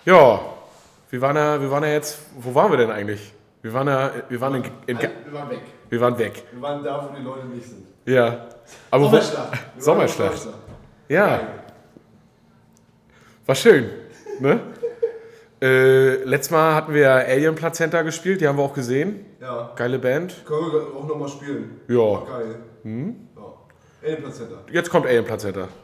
Ja, wir waren ja jetzt, wo waren wir denn eigentlich? Wir waren wir waren weg. Wir waren weg. Wir waren da, wo die Leute nicht sind. Ja. Aber Sommerschlacht. Ja. War schön, ne? Letztes Mal hatten wir Alien Plazenta gespielt, die haben wir auch gesehen. Ja. Geile Band. Können wir auch nochmal spielen. Ja. Geil. Ja. Alien Plazenta. Jetzt kommt Alien Plazenta.